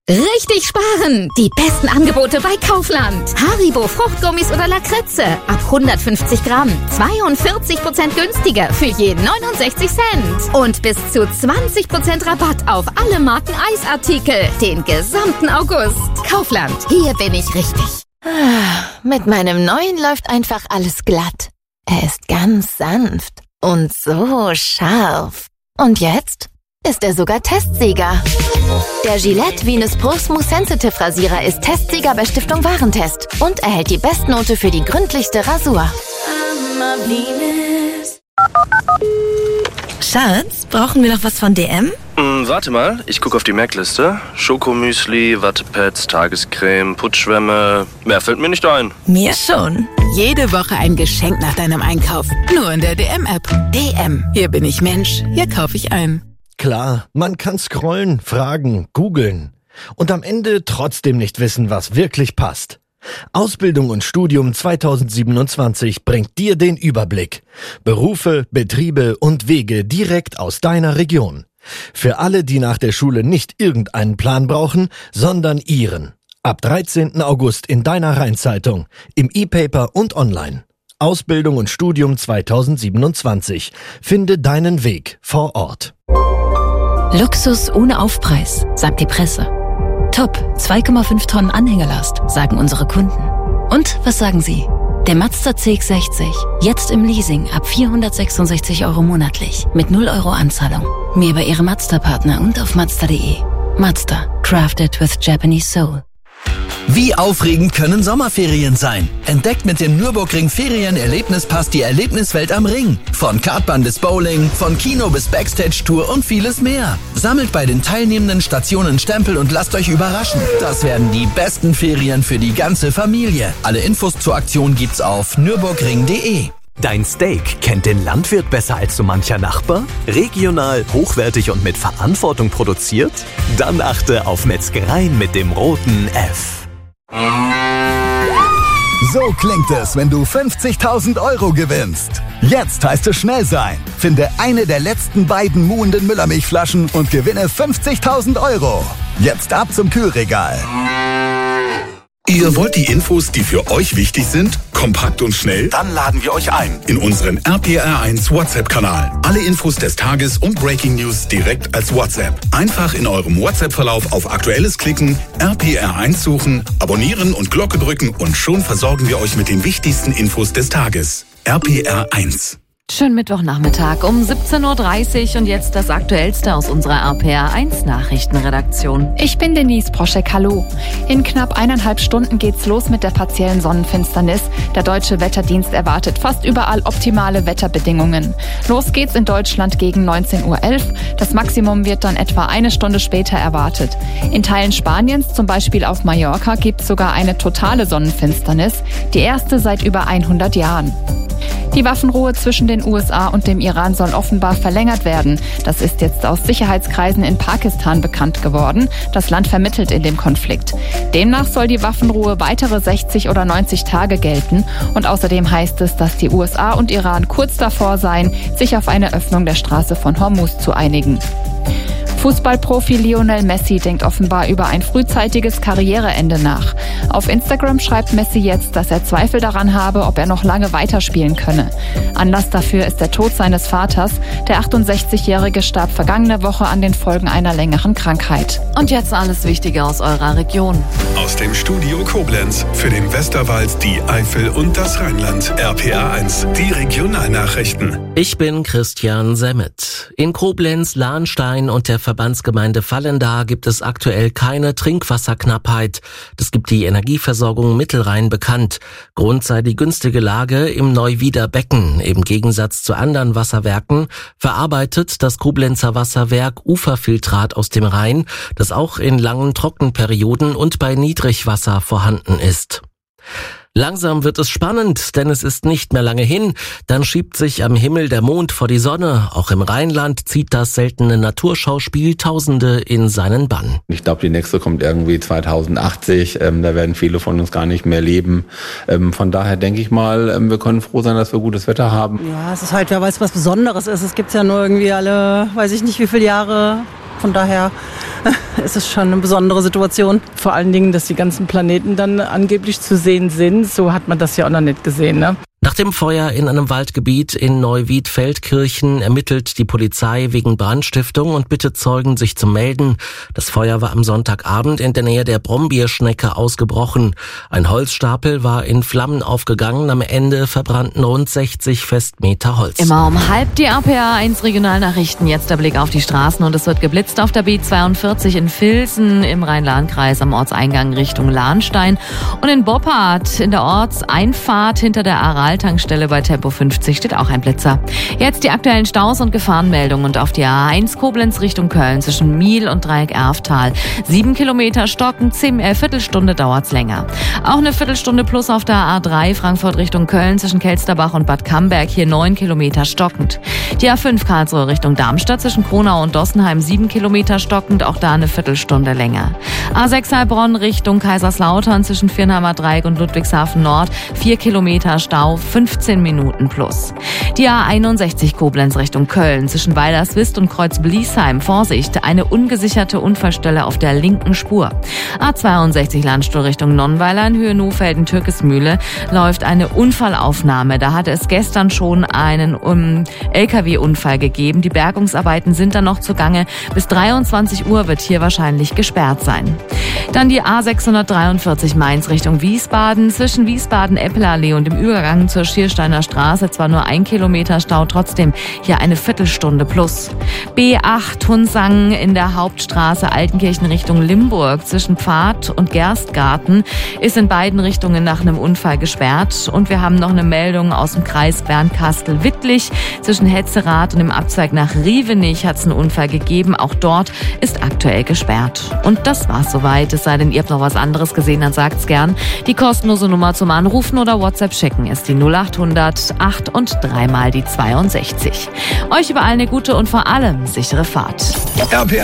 Richtig sparen! Die besten Angebote bei Kaufland. Haribo Fruchtgummis oder Lakritze ab 150 Gramm. 42% günstiger für je 69 Cent. Und bis zu 20% Rabatt auf alle Marken Eisartikel. Den gesamten August. Kaufland, hier bin ich richtig. Mit meinem neuen läuft einfach alles glatt. Er ist ganz sanft und so scharf. Und jetzt ist er sogar Testsieger. Der Gillette Venus Pro Smooth Sensitive Rasierer ist Testsieger bei Stiftung Warentest und erhält die Bestnote für die gründlichste Rasur. Schatz, brauchen wir noch was von DM? Warte mal, ich gucke auf die Merkliste. Schokomüsli, Wattepads, Tagescreme, Putzschwämme. Mehr fällt mir nicht ein. Mir schon. Jede Woche ein Geschenk nach deinem Einkauf. Nur in der DM-App. DM. Hier bin ich Mensch. Hier kaufe ich ein. Klar, man kann scrollen, fragen, googeln und am Ende trotzdem nicht wissen, was wirklich passt. Ausbildung und Studium 2027 bringt dir den Überblick. Berufe, Betriebe und Wege direkt aus deiner Region. Für alle, die nach der Schule nicht irgendeinen Plan brauchen, sondern ihren. Ab 13. August in deiner Rheinzeitung, im E-Paper und online. Ausbildung und Studium 2027. Finde deinen Weg vor Ort. Luxus ohne Aufpreis, sagt die Presse. Top, 2,5 Tonnen Anhängerlast, sagen unsere Kunden. Und was sagen Sie? Der Mazda CX-60, jetzt im Leasing ab 466 € monatlich, mit 0 € Anzahlung. Mehr bei Ihrem Mazda-Partner und auf Mazda.de. Mazda, crafted with Japanese soul. Wie aufregend können Sommerferien sein? Entdeckt mit dem Nürburgring Ferien-Erlebnispass die Erlebniswelt am Ring. Von Kartbahn bis Bowling, von Kino bis Backstage-Tour und vieles mehr. Sammelt bei den teilnehmenden Stationen Stempel und lasst euch überraschen. Das werden die besten Ferien für die ganze Familie. Alle Infos zur Aktion gibt's auf nürburgring.de. Dein Steak kennt den Landwirt besser als so mancher Nachbar? Regional, hochwertig und mit Verantwortung produziert? Dann achte auf Metzgereien mit dem roten F. So klingt es, wenn du 50.000 € gewinnst. Jetzt heißt es schnell sein. Finde eine der letzten beiden muhenden Müllermilchflaschen und gewinne 50.000 €. Jetzt ab zum Kühlregal. Ihr wollt die Infos, die für euch wichtig sind, kompakt und schnell? Dann laden wir euch ein in unseren RPR1 WhatsApp-Kanal. Alle Infos des Tages und Breaking News direkt als WhatsApp. Einfach in eurem WhatsApp-Verlauf auf Aktuelles klicken, RPR1 suchen, abonnieren und Glocke drücken und schon versorgen wir euch mit den wichtigsten Infos des Tages. RPR1. Schönen Mittwochnachmittag um 17:30 Uhr und jetzt das Aktuellste aus unserer RPR1 Nachrichtenredaktion. Ich bin Denise Proschek, hallo. In knapp 1,5 Stunden geht's los mit der partiellen Sonnenfinsternis. Der Deutsche Wetterdienst erwartet fast überall optimale Wetterbedingungen. Los geht's in Deutschland gegen 19:11 Uhr. Das Maximum wird dann etwa eine Stunde später erwartet. In Teilen Spaniens, zum Beispiel auf Mallorca, gibt's sogar eine totale Sonnenfinsternis, die erste seit über 100 Jahren. Die Waffenruhe zwischen den USA und dem Iran soll offenbar verlängert werden. Das ist jetzt aus Sicherheitskreisen in Pakistan bekannt geworden. Das Land vermittelt in dem Konflikt. Demnach soll die Waffenruhe weitere 60 oder 90 Tage gelten. Und außerdem heißt es, dass die USA und Iran kurz davor seien, sich auf eine Öffnung der Straße von Hormuz zu einigen. Fußballprofi Lionel Messi denkt offenbar über ein frühzeitiges Karriereende nach. Auf Instagram schreibt Messi jetzt, dass er Zweifel daran habe, ob er noch lange weiterspielen könne. Anlass dafür ist der Tod seines Vaters. Der 68-Jährige starb vergangene Woche an den Folgen einer längeren Krankheit. Und jetzt alles Wichtige aus eurer Region. Aus dem Studio Koblenz für den Westerwald, die Eifel und das Rheinland. RPR1, die Regionalnachrichten. Ich bin Christian Semmet. In Koblenz, Lahnstein und der Verbandsgemeinde Vallendar gibt es aktuell keine Trinkwasserknappheit. Das gibt die Energieversorgung Mittelrhein bekannt. Grund sei die günstige Lage im Neuwieder Becken. Im Gegensatz zu anderen Wasserwerken verarbeitet das Koblenzer Wasserwerk Uferfiltrat aus dem Rhein, das auch in langen Trockenperioden und bei Niedrigwasser vorhanden ist. Langsam wird es spannend, denn es ist nicht mehr lange hin. Dann schiebt sich am Himmel der Mond vor die Sonne. Auch im Rheinland zieht das seltene Naturschauspiel Tausende in seinen Bann. Ich glaube, die nächste kommt irgendwie 2080. Da werden viele von uns gar nicht mehr leben. Von daher denke ich mal, wir können froh sein, dass wir gutes Wetter haben. Ja, es ist halt, wer weiß, was Besonderes ist. Es gibt's ja nur irgendwie alle, weiß ich nicht wie viele Jahre Von daher ist es schon eine besondere Situation. Vor allen Dingen, dass die ganzen Planeten dann angeblich zu sehen sind. So hat man das ja auch noch nicht gesehen, ne? Nach dem Feuer in einem Waldgebiet in Neuwied-Feldkirchen ermittelt die Polizei wegen Brandstiftung und bittet Zeugen, sich zu melden. Das Feuer war am Sonntagabend in der Nähe der Brombeerschnecke ausgebrochen. Ein Holzstapel war in Flammen aufgegangen. Am Ende verbrannten rund 60 Festmeter Holz. Immer um 12:30 die RPA 1 Regionalnachrichten. Jetzt der Blick auf die Straßen und es wird geblitzt auf der B42 in Vilsen im Rhein-Lahn-Kreis am Ortseingang Richtung Lahnstein und in Boppard in der Ortseinfahrt hinter der Aral-Tankstelle bei Tempo 50 steht auch ein Blitzer. Jetzt die aktuellen Staus und Gefahrenmeldungen und auf die A1 Koblenz Richtung Köln zwischen Miel und Dreieck Erftal. 7 Kilometer stocken, Viertelstunde dauert's länger. Auch eine Viertelstunde plus auf der A3 Frankfurt Richtung Köln zwischen Kelsterbach und Bad Camberg, hier 9 Kilometer stockend. Die A5 Karlsruhe Richtung Darmstadt zwischen Kronau und Dossenheim 7 Kilometer stockend, auch da eine Viertelstunde länger. A6 Heilbronn Richtung Kaiserslautern zwischen Viernheimer Dreieck und Ludwigshafen Nord 4 Kilometer Stau, 15 Minuten plus. Die A61 Koblenz Richtung Köln zwischen Weilerswist und Kreuz-Bliesheim. Vorsicht, eine ungesicherte Unfallstelle auf der linken Spur. A62 Landstuhl Richtung Nonnweiler in Höhe Nohfelden-Türkesmühle läuft eine Unfallaufnahme. Da hatte es gestern schon einen LKW-Unfall gegeben. Die Bergungsarbeiten sind dann noch zugange. Bis 23 Uhr wird hier wahrscheinlich gesperrt sein. Dann die A643 Mainz Richtung Wiesbaden. Zwischen Wiesbaden-Eppelallee und dem Übergang zur Schiersteiner Straße zwar nur 1 Kilometer Stau, trotzdem hier eine Viertelstunde plus. B8 Hunsang in der Hauptstraße Altenkirchen Richtung Limburg zwischen Pfad und Gerstgarten ist in beiden Richtungen nach einem Unfall gesperrt. Und wir haben noch eine Meldung aus dem Kreis Bernkastel-Wittlich. Zwischen Hetzerath und dem Abzweig nach Rievenich hat es einen Unfall gegeben. Auch dort ist aktuell gesperrt. Und das war's soweit. Es sei denn, ihr habt noch was anderes gesehen, dann sagt's gern. Die kostenlose Nummer zum Anrufen oder WhatsApp schicken ist die 0800 8 und 3 mal die 62. Euch überall eine gute und vor allem sichere Fahrt.